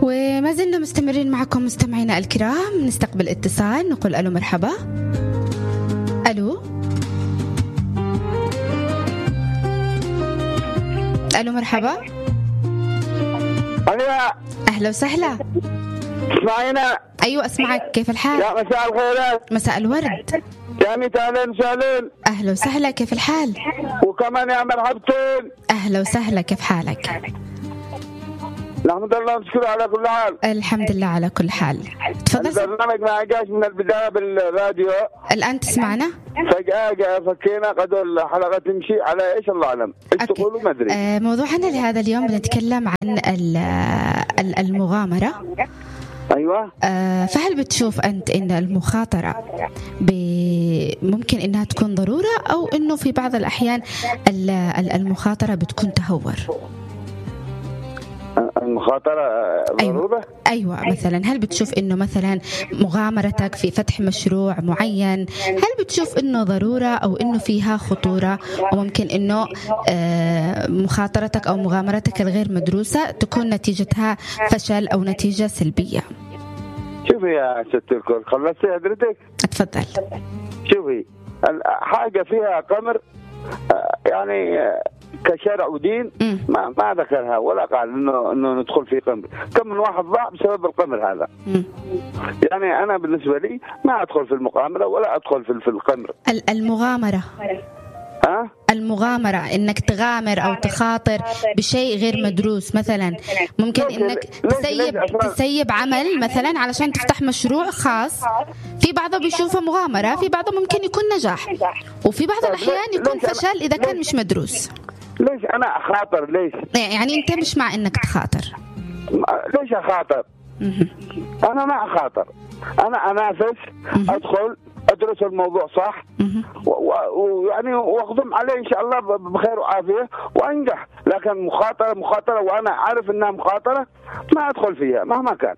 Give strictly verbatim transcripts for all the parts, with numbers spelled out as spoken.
وما زلنا مستمرين معكم مستمعينا الكرام. نستقبل اتصال، نقول ألو مرحبا. ألو ألو مرحبا. ألو أهلا وسهلا. اسمعينا. أيوة أسمعك، كيف الحال؟ يا مساء الخيرات. مساء الورد. يا ميتالين سالين. أهلا وسهلا، كيف الحال؟ وكمان يا مرحبتين. أهلا وسهلا، كيف حالك؟ نحمد الله ونشكره على كل حال. الحمد لله على كل حال. تفضل. البرنامج ما جاش من البداية بالراديو، الآن تسمعنا؟ فجأة جاء فكينا قدر الحلقة تمشي على إيش الله أعلم. إيش تقولوا ما أدري. آه موضوعنا لهذا اليوم بنتكلم عن المغامرة. أيوة. آه فهل بتشوف أنت إن المخاطرة ممكن إنها تكون ضرورة، أو إنه في بعض الأحيان المخاطرة بتكون تهور؟ المخاطرة ضرورة؟ أيوة. أيوة مثلا هل بتشوف إنه مثلا مغامرتك في فتح مشروع معين، هل بتشوف إنه ضرورة أو إنه فيها خطورة، وممكن إنه آه مخاطرتك أو مغامرتك الغير مدروسة تكون نتيجتها فشل أو نتيجة سلبية؟ شوفي يا ست الكل، خلصتي حضرتك؟ اتفضل. شوفي حاجة فيها قمر يعني كشرع ودين ما ما ذكرها ولا قال انه انه ندخل في قمر. كم من واحد ضاع بسبب القمر هذا. م. يعني انا بالنسبه لي ما ادخل في المغامره ولا ادخل في في القمر. المغامره ها؟ المغامرة إنك تغامر أو تخاطر بشيء غير مدروس، مثلا ممكن إنك تسيب تسيب عمل مثلا علشان تفتح مشروع خاص. في بعضه بيشوفه مغامرة، في بعضه ممكن يكون نجاح، وفي بعض الأحيان يكون فشل إذا كان مش مدروس. ليش أنا أخاطر؟ ليش؟ يعني أنت مش مع إنك تخاطر؟ ليش أخاطر؟ أنا ما أخاطر، أنا أنافس، أدخل أدرس الموضوع صح، ويعني وأقدم عليه إن شاء الله بخير وعافية وأنجح. لكن مخاطرة مخاطرة وأنا عارف إنها مخاطرة ما أدخل فيها مهما كان.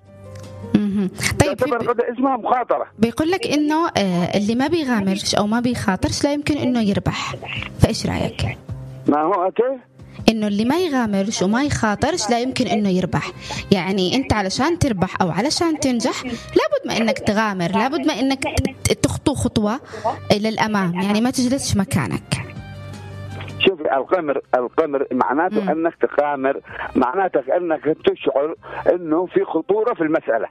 طيب بي... اسمها مخاطرة. بيقول لك إنه آه اللي ما بيغامرش أو ما بيخاطرش لا يمكن إنه يربح، فإيش رأيك؟ ما هو كيف؟ إنه اللي ما يغامرش وما يخاطرش لا يمكن إنه يربح. يعني أنت علشان تربح أو علشان تنجح لابد ما إنك تغامر، لابد ما إنك تخطو خطوة إلى الأمام، يعني ما تجلسش مكانك. شوفي القمر القمر معناته م. أنك تغامر، معناته أنك تشعر إنه في خطورة في المسألة.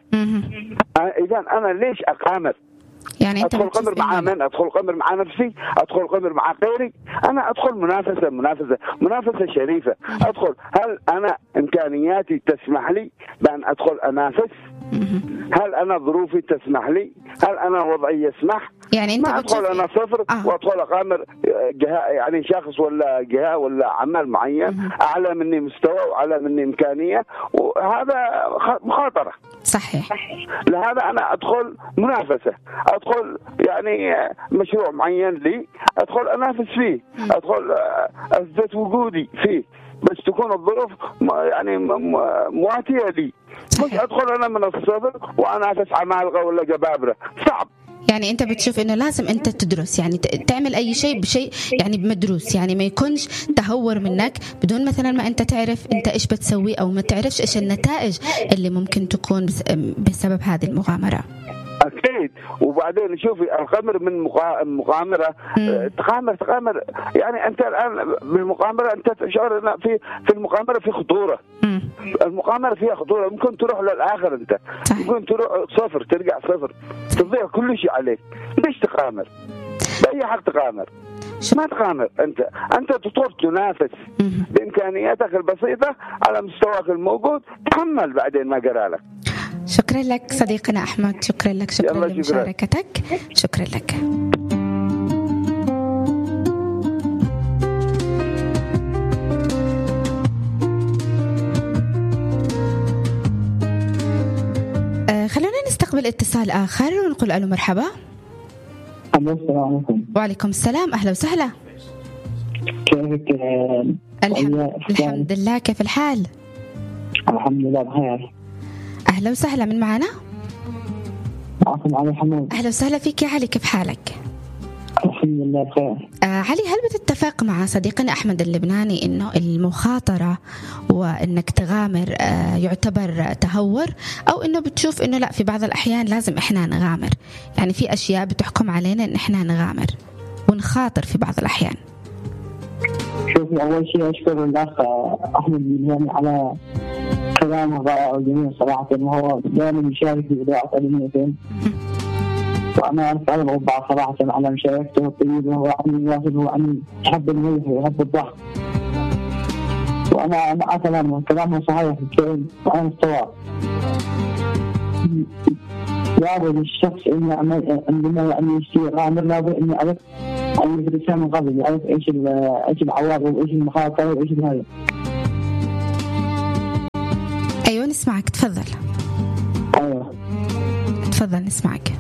إذا أنا ليش أغامر؟ يعني أنت أدخل قمر مع من؟ أدخل قمر مع نفسي؟ أدخل قمر مع غيري؟ أنا أدخل منافسة منافسة منافسة شريفة. أدخل، هل أنا إمكانياتي تسمح لي بأن أدخل أنافس؟ هل أنا ظروفي تسمح لي؟ هل أنا وضعي يسمح؟ يعني أنت ما أدخل أنا صفر آه. وأدخل أغامر جهة، يعني شخص ولا جهة ولا عمل معين أعلى مني مستوى وأعلى مني إمكانية، وهذا مخاطرة. صحيح. لهذا أنا أدخل منافسة، أدخل يعني مشروع معين لي أدخل أنافس فيه، أدخل أثبت وجودي فيه، بس تكون الظروف يعني مواتية لي. مش أدخل أنا من الصفر وأنافس عمالقة ولا جبابرة، صعب. يعني أنت بتشوف إنه لازم أنت تدرس، يعني تعمل أي شيء بشيء يعني بمدروس، يعني ما يكونش تهور منك بدون مثلا ما أنت تعرف أنت إيش بتسوي أو ما تعرفش إيش النتائج اللي ممكن تكون بسبب هذه المغامرة. أكيد. وبعدين شوفي القمر من مغامرة، تغامر تغامر يعني أنت الآن بالمغامرة أنت تشعر أن في في المغامرة في خطورة. م. المغامرة فيها خطورة، ممكن تروح للآخر أنت، ممكن تروح صفر ترجع صفر، تضيع كل شيء عليك. ليش تغامر؟ بأي حق تغامر؟ ما تغامر. أنت أنت تطور تنافس بإمكانياتك البسيطة على مستواك الموجود، تحمل بعدين ما جرى لك. شكرا لك صديقنا أحمد، شكرا لك، شكرا لمشاركتك، شكرا لك. آه خلونا نستقبل اتصال آخر ونقول ألو مرحبا. السلام عليكم. وعليكم السلام، أهلا وسهلا. كيفك؟ الحمد, الحمد لله، كيف الحال؟ الحمد لله بخير. أهلا وسهلا، من معنا؟ معكم علي حمود. أهلا وسهلا فيك يا علي، كيف حالك؟ الحمد لله بخير. آه علي، هل بتتفق مع صديقنا أحمد اللبناني إنه المخاطرة وإنك تغامر آه يعتبر تهور، أو إنه بتشوف إنه لا، في بعض الأحيان لازم إحنا نغامر؟ يعني في أشياء بتحكم علينا إن إحنا نغامر ونخاطر في بعض الأحيان. شوفي، أول شيء أشكر الأخ أحمد اللبناني على كلامه رائع وجميل صراحة، وهو دائما يشارك في إذاعة ألميتين، وأنا أسأل الربع صراحة على مشاركته الطيبة، وهو عني واحد، هو عني يحب الميح ويحب الضحك، وأنا مع كلامه كلامه صحيح الكلام وأنا الصواب. لابد الشخص إنه عندما يعني يشتري غامر لابد إنه يعرف أن يدرسها من قبل، يعرف إيش إيش العواقب وإيش المخاطر وإيش هذا. أيوة نسمعك، تفضل. أيوة تفضل نسمعك.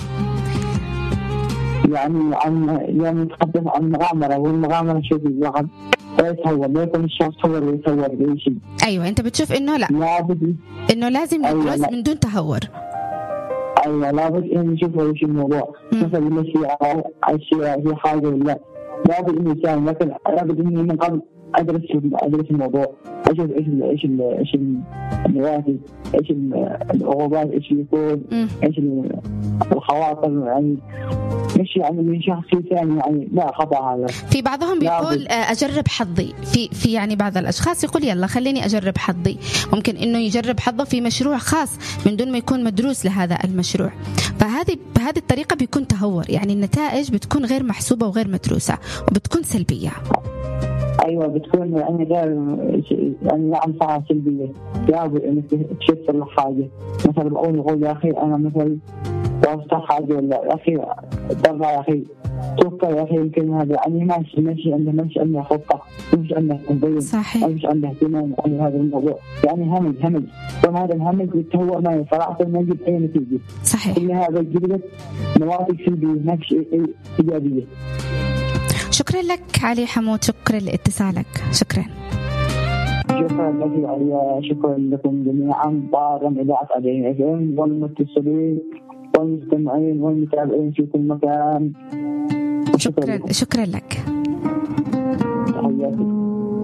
يعني عن يعني نتحدث عن المغامرة، والمغامرة شوفي الواحد لا يتهور، لا يكون الشخص هو اللي يتهور بأي شيء. أيوة أنت بتشوف إنه لا، لابد إنه لازم ندرس أيوة من دون تهور. أيوة لابد إن نشوف إيش الموضوع، مثلا ماشي أشياء في حاجة ولا لابد إنه يساهم، لكن لابد إني من قبل أدرس أدرس الموضوع، أشوف إيش ال إيش ال إيش النواتج، إيش العقوبات، إيش يكون، إيش الخواطر، يعني مش يعني من شخص ثاني يعني لا خطأ هذا. في بعضهم بيقول أجرب حظي، في في يعني بعض الأشخاص يقول يلا خليني أجرب حظي، ممكن إنه يجرب حظه في مشروع خاص من دون ما يكون مدروس لهذا المشروع، فهذه بهذه الطريقة بيكون تهور، يعني النتائج بتكون غير محسوبة وغير مدروسة وبتكون سلبية. أيوة بتكون يعني غير يعني نعم صح سلبية، لابد إنك تشوف الحاجة، مثلا بقول نقول يا أخي أنا مثلا وافتح حاجة ولا يا أخي برا يا أخي توقع يا أخي يمكن هذا يعني ماشي ماشي عنده ماشي عنده خطة، مش عنده تنظيم، صحيح، مش عنده اهتمام عن هذا الموضوع، يعني همج همج وما هذا الهمج يتهور ما صراحة ما يجيب أي نتيجة. صحيح، إن هذا يجيب نواتج سلبية ما في إيجابية. شكرا لك علي حمود، شكرا لاتصالك، شكرا. شكرا لك عليا، شكرا لكم جميعا، طارم إذاعة أدين إف إم والمتصلين والمستمعين والمتابعين في كل مكان. شكرا شكرا, شكرا لك. تحياتي.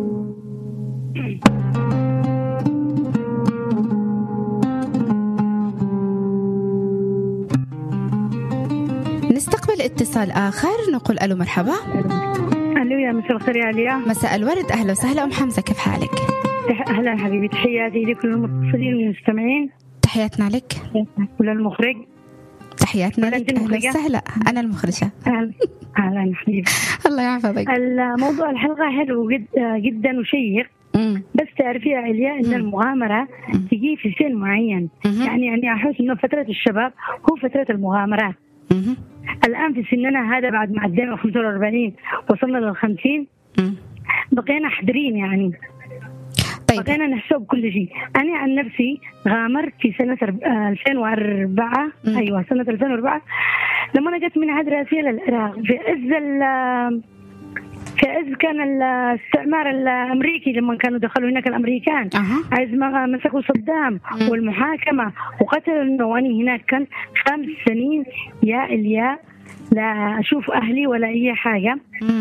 نستقبل اتصال آخر، نقول ألو مرحبا. ألو يا مساء الخير يا عليا. مساء الورد، أهلا وسهلا أم حمزة، كيف حالك؟ أهلا حبيبي، تحياتي لكل المتصلين والمستمعين. تحياتنا لك. وللمخرج تحياتنا لك، أهلا وسهلا. أنا المخرجة. أهلا حبيبي. الله يحفظك. الموضوع الحلقة حلو جد جدا وشيق، بس تعرفي يا عليا إن المغامرة تجي في سن معين، يعني يعني أحس إنه فترة الشباب هو فترة المغامرات. الآن في سننا هذا بعد ما عدينا خمسة وأربعين وصلنا للخمسين بقينا حذرين، يعني طيب. بقينا نحسب كل شيء. أنا عن نفسي غامرت في سنة ألفين وأربعة، أيوة سنة ألفين وأربعة لما أنا جت من عهد رئاسية للعراق في عز في عز كان الاستعمار الأمريكي، لما كانوا دخلوا هناك الأمريكان أه. عز ما مسكوا صدام م. والمحاكمة وقتلوا النواني هناك، كان خمس سنين يا إلياء لا أشوف أهلي ولا أي حاجة.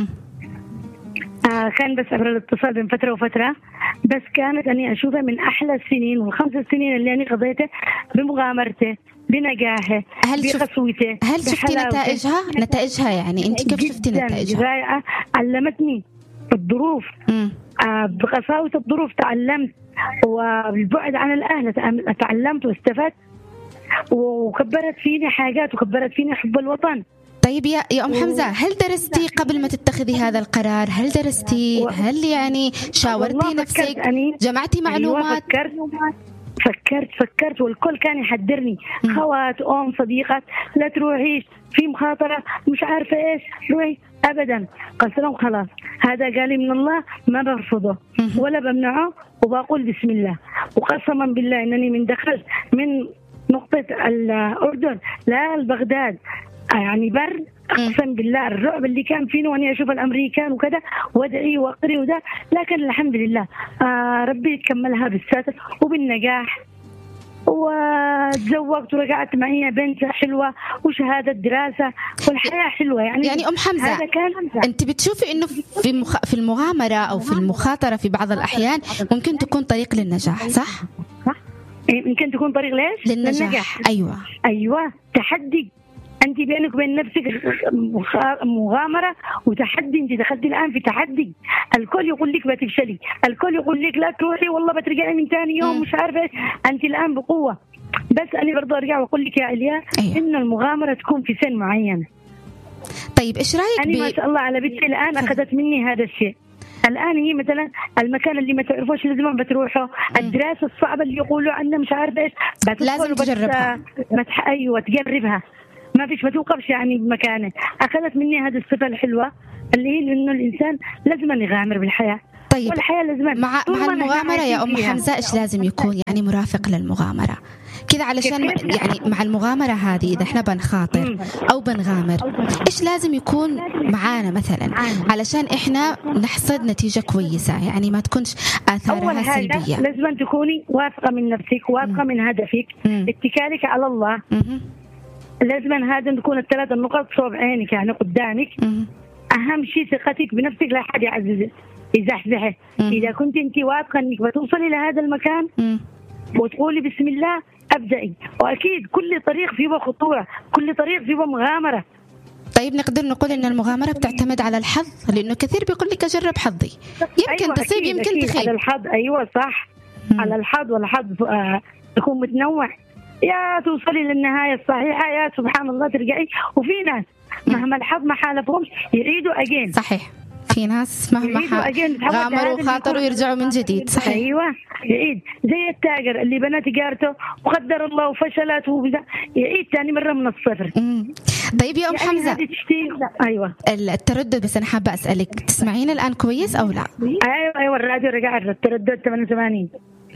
آه كان بس عبر الاتصال بين فترة وفترة، بس كانت أني أشوفها من أحلى السنين، والخمس سنين اللي أنا قضيتها بمغامرته بنجاحه بخصوته. هل شفتي نتائجها؟ نتائجها يعني أنت كيف شفتي نتائجها؟ علمتني الظروف، آه بقساوة الظروف تعلمت، والبعد عن الأهل تعلمت واستفدت، وكبرت فيني حاجات وكبرت فيني حب الوطن. طيب يا يا أم حمزة، هل درستي قبل ما تتخذي هذا القرار؟ هل درستي؟ هل يعني شاورتي نفسك؟ جمعتي معلومات؟ فكرت فكرت فكرت والكل كان يحذرني، خوات أم صديقات لا تروحيش في مخاطرة مش عارفة إيش، روحي أبدا. قلت لهم خلاص هذا قالي من الله ما برفضه ولا بمنعه، وبقول بسم الله، وقسما بالله أنني من دخلت من نقطة الأردن لا البغداد يعني برد، أقسم بالله الرعب اللي كان فيني وأني أشوف الأمريكان وكذا وادعي وأقري وده، لكن الحمد لله آه ربي يكملها بالساتر وبالنجاح. تزوجت ورجعت معي بنت حلوة وشهادة دراسة والحياة حلوة. يعني يعني أم حمزة أنت بتشوفي إنه في مخ... في المغامرة أو في المخاطرة في بعض الأحيان ممكن تكون طريق للنجاح، صح؟ يمكن تكون طريق ليش؟ للنجاح. للنجاح. أيوة أيوة تحدي، أنت بينك وبين نفسك مغامرة وتحدي. أنت دخلتي الآن في تحدي، الكل يقول لك بتفشلي، الكل يقول لك لا تروحي والله بترجعي من ثاني يوم، مش عارفة إيش. أنت الآن بقوة، بس أنا برضو أرجع وأقول لك يا عليا أيوة. إنه المغامرة تكون في سن معين. طيب إيش رأيك؟ أنا ما شاء الله على بنتي الآن أخذت مني هذا الشيء. الآن هي مثلا المكان اللي ما تعرفوش لازم بتروحه، الدراسة الصعبة اللي يقولوا عنها مش عارفة إيش لازم تجربها. متح... أيوة تجربها، ما فيش ما توقفش يعني بمكانه. أخذت مني هذه الصفة الحلوة اللي هي إنه الإنسان لازم يغامر بالحياة. طيب والحياة لازم مع مع المغامرة يا أم حمزة إيش لازم يكون يعني مرافق للمغامرة كذا علشان يعني مع المغامرة هذه إذا إحنا بنخاطر أو بنغامر إيش لازم يكون معانا مثلا علشان إحنا نحصد نتيجة كويسة، يعني ما تكونش آثارها سلبية؟ لازم تكوني واثقة من نفسك، واثقة من هدفك، اتكالك على الله. م- لازم هذا تكون الثلاث النقط صوب عينك يعني قدامك. م- أهم شيء ثقتك بنفسك لا حد يعززك يزحزحه. إذا كنت أنت واثقة أنك بتوصلي لهذا المكان م- وتقولي بسم الله أبدأي، وأكيد كل طريق فيه خطوة، كل طريق فيه مغامرة. طيب نقدر نقول إن المغامرة بتعتمد على الحظ، لأنه كثير بيقول لك أجرب حظي، يمكن أيوة تصيب يمكن أكيد تخيب. على الحظ، أيوة صح. م- على الحظ، والحظ آه يكون متنوع، يا توصلي للنهاية الصحيحة يا سبحان الله ترجعي. وفي ناس مهما الحظ ما حالفهمش يعيدوا أجين. صحيح، في ناس مهما غامروا وخاطروا يرجعوا من جديد. صحيح. أيوة يعيد زي التاجر اللي بنى تجارته وقدر الله وفشلت يعيد ثاني مرة من الصفر. مم. طيب يا أم يعني حمزة أيوة التردد بس أنا حابة أسألك تسمعين الآن كويس أو لا؟ أيوة أيوة الراديو رجع التردد ثمانية وثمانين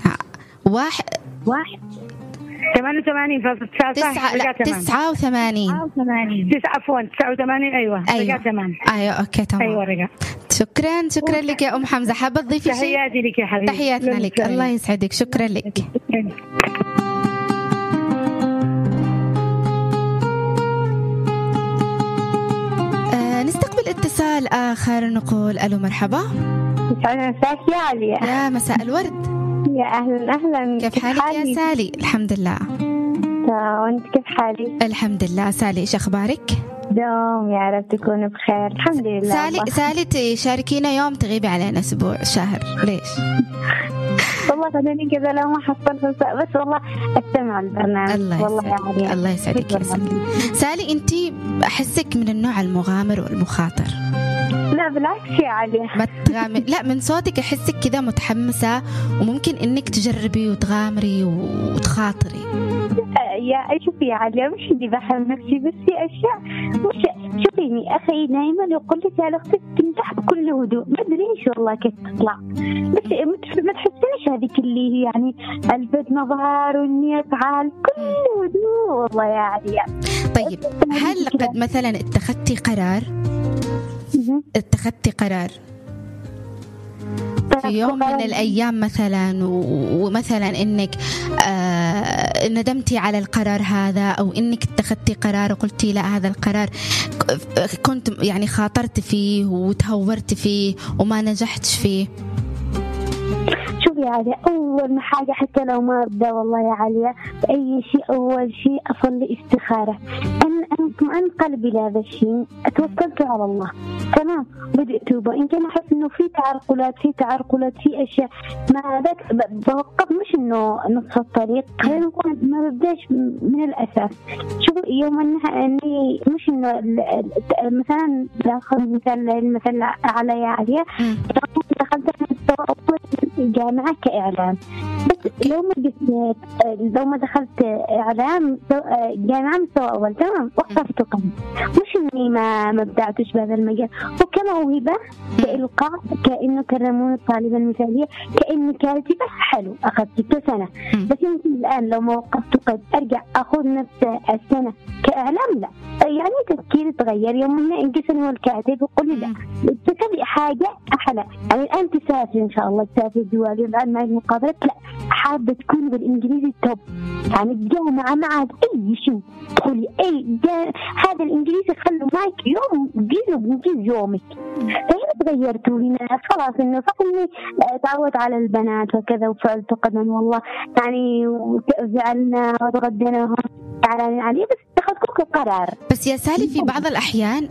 واحد واحد ثمانية وثمانين فاصلة تسعة تسعة لا تسعة وثمانين تسعة عفوا تسعة وثمانين أيوة رجع ثمان أيوة أوكي تمام. أيوة رجع. شكرا شكرا لك يا أم حمزة. حابة تضيفي شيء؟ تحياتي لك يا حبيبي. تحياتنا لك، الله يسعدك، شكرا لك. آه نستقبل اتصال آخر، نقول ألو مرحبا. مساك يا عليا. يا مساء الورد. يا أهلا أهلا، كيف حالك يا سالي؟ الحمد لله. وأنت كيف حالك؟ الحمد لله. سالي إيش أخبارك؟ دوم يا رب تكون بخير الحمد لله. سالي سالي تشاركينا يوم تغيبي علينا أسبوع شهر ليش؟ والله خليني كذا لو ما حصلت بس والله أستمع البرنامج. الله والله يسعدك. الله يسعدك يا سالي. سالي أنت أحسك من النوع المغامر والمخاطر. لا بالعكس يا علي. ما تغامر لا من صوتك أحسك كذا متحمسة وممكن إنك تجربي وتغامري وتخاطري. يا شوفي يا علي مش اللي بحب نفسي بس في أشياء مش شوفيني أخي دائما يقول لك يا أختك تمدح بكل هدوء ما أدري إيش والله كيف تطلع بس ما تحسنيش هذيك اللي هي يعني البد مظهر والنية تعال كل هدوء والله يا علي. طيب هل قد مثلا اتخذتي قرار اتخذتي قرار في يوم من الأيام مثلا ومثلا إنك آه ندمتي على القرار هذا أو إنك اتخذتي قرار وقلتي لا هذا القرار كنت يعني خاطرت فيه وتهورت فيه وما نجحتش فيه؟ شوفي يا عليا أول ما حاجة حتى لو ما أبدأ والله يا عليا بأي شيء أول شيء أصلي استخارة أن أن قلبي لهذا الشيء أتوكلت على الله تمام بدأت توبة إن كان أحس إنه في تعرقلات في تعرقلات في أشياء ما ذاك بوقف مش إنه نصف الطريق خلينا نقول ما ببدأش من الأساس. شوف يوم إني مش إنه مثلا نأخذ مثال المثل على يا عليا دخلت جامعة كإعلام بس لو ما لو ما دخلت إعلام جامعة مستوى أول تمام وقفت قم مش إني ما ما بدأتش بهذا المجال وكموهبة كإلقاء كأنه كرمون الطالبة المثالية كأني كاتبة حلو أخذت ستة سنة بس يمكن الآن لو ما وقفت أفقد أرجع أخذ نفس السنة كإعلام؟ لا، يعني تفكيري تغير. يوم ما انقسم هو الكاتب يقول لي لا تكتبي حاجة أحلى، يعني الآن تسافر إن شاء الله تسافر دول الآن معي مقابلات، لا حابة تكون بالإنجليزي توب، يعني الجامعة معك أي شيء تقولي أي هذا الإنجليزي خلوا معك يوم جيزه بنجيز يومك. فهنا تغيرتوا هنا خلاص إنه فقني تعود على البنات وكذا وفعلت قدما والله يعني زعلنا وتغدينا على عليه بس اتخذت قرار. بس يا سالي في بعض الأحيان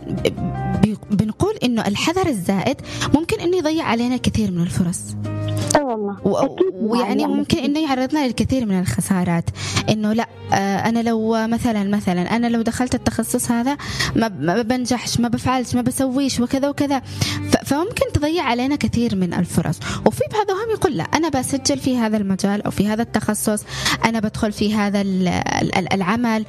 بنقول إنه الحذر الزائد ممكن إنه يضيع علينا كثير من الفرص. أه والله. ويعني ممكن إنه يعرضنا للكثير من الخسارات. إنه لا أنا لو مثلا مثلا أنا لو دخلت التخصص هذا ما بنجحش ما بفعلش ما بسويش وكذا وكذا، فممكن تضيع علينا كثير من الفرص. وفي بعضهم يقول لا أنا بسجل في هذا المجال أو في هذا التخصص، أنا بدخل في هذا العمل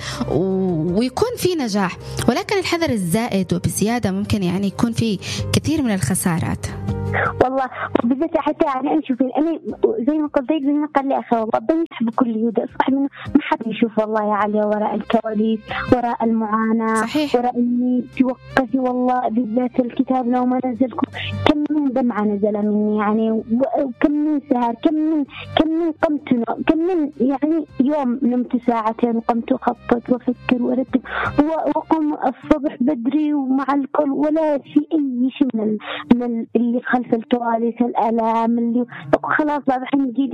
ويكون في نجاح، ولكن الحذر الزائد وبزيادة ممكن يعني يكون في كثير من الخسارات. والله بالذات حتى يعني أنا شوفي أنا زي ما قلت زي ما قال لي أخي والله بنجح بكل يد صح، منه ما حد يشوف والله يا علي وراء الكواليس وراء المعاناة صحيح. وراء إني توقفي والله بالذات الكتاب لو ما نزلكم كم من دمعة نزل مني يعني، وكم من سهر كم من كم من قمت كم من يعني يوم نمت ساعتين وقمت أخطط وأفكر وأرتب وقم الصبح بدري ومع الكل ولا في أي شيء من من اللي خلف الكواليس الآلام اللي خلاص بعد حين جيدي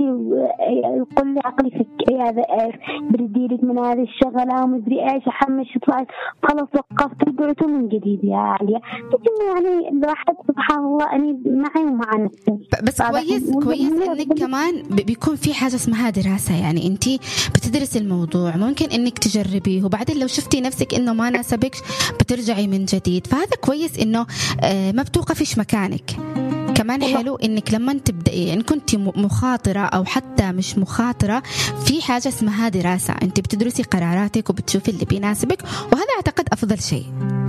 يقول لي عقلي فك هذا إيش بديلك من هذه الشغلة ومدري إيش أحمش طلعت خلاص وقفت رجعت من جديد يا عليا. يعني الواحد سبحان الله أني معي ومع نفسي. بس كويس كويس إنك كمان بيكون في حاجة اسمها دراسة، يعني أنتي بتدرسي الموضوع ممكن إنك تجربيه وبعدين لو شفتي نفسك إنه ما ناسبك بترجعي من جديد، فهذا كويس إنه ما بتوقفيش مكانك. كمان حلو إنك لما تبدأي إن كنت مخاطرة أو حتى مش مخاطرة في حاجة اسمها دراسة، أنت بتدرسي قراراتك وبتشوفي اللي بيناسبك، وهذا أعتقد أفضل شيء.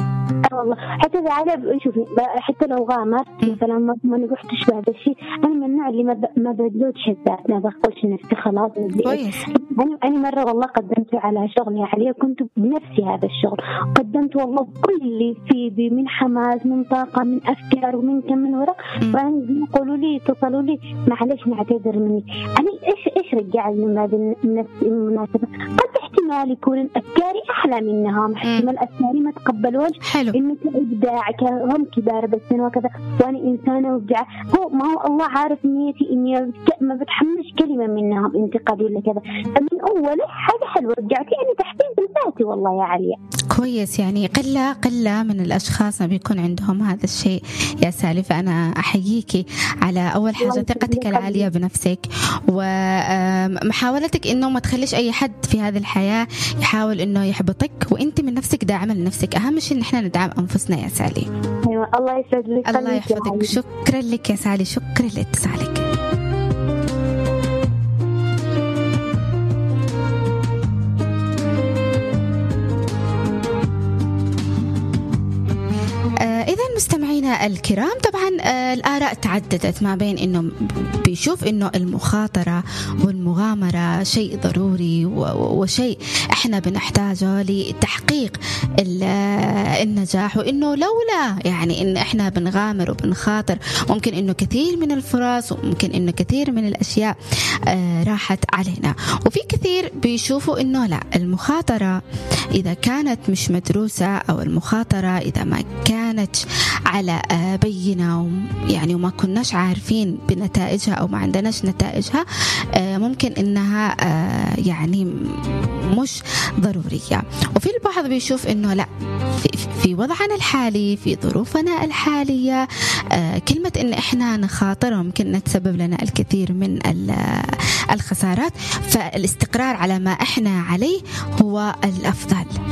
والله حتى إذا على شوفي حتى لو غامر مثلا ما ما نروحش بهذا الشيء، أنا من النوع اللي ما ما بدلوش حساب ما بخلش نفسي خلاص كويس. أنا أنا مرة والله قدمت على شغل يعني كنت بنفسي هذا الشغل قدمت والله كل اللي فيه من حماس من طاقة من أفكار ومن كم من ورق، وأنا يقولوا لي اتصلوا لي معلش نعتذر مني أنا إيش إيش رجعني من هذه نفس المناسبة. قد احتمال يكون أفكاري أحلى منها، احتمال أفكاري ما تقبلوش إنه إبداع هم كبار بس وكذا وأنا إنسانة وبدع. هو ما هو الله عارف نيتي إني ما بتحملش كلمة منهم انتقاد ولا كذا، من أول حاجة حلوة رجعتي أنا تحديد ذاتي والله يا عليا. كويس، يعني قلة قلة من الأشخاص ما بيكون عندهم هذا الشيء يا سالي، فأنا أحييكي على أول حاجة ثقتك العالية بنفسك ومحاولتك إنه ما تخليش أي حد في هذه الحياة يحاول إنه يحبطك، وأنت من نفسك داعمة لنفسك. أهم شيء إن إحنا ندعم أنفسنا يا سالي. أيوة الله يسعد لك. الله يحفظك. شكرا لك يا سالي، شكرا لاتصالك. مستمعينا الكرام طبعا الآراء تعددت ما بين إنه بيشوف إنه المخاطرة والمغامرة شيء ضروري وشيء إحنا بنحتاجه لتحقيق النجاح، وإنه لولا يعني إن إحنا بنغامر وبنخاطر ممكن إنه كثير من الفرص وممكن إنه كثير من الأشياء راحت علينا. وفي كثير بيشوفوا إنه لا، المخاطرة إذا كانت مش مدروسة أو المخاطرة إذا ما كانت على بينة يعني وما كناش عارفين بنتائجها أو ما عندناش نتائجها ممكن إنها يعني مش ضرورية. وفي البعض بيشوف إنه لا، في, في وضعنا الحالي في ظروفنا الحالية كلمة إن إحنا نخاطر ممكن نتسبب لنا الكثير من الخسارات، فالاستقرار على ما إحنا عليه هو الأفضل.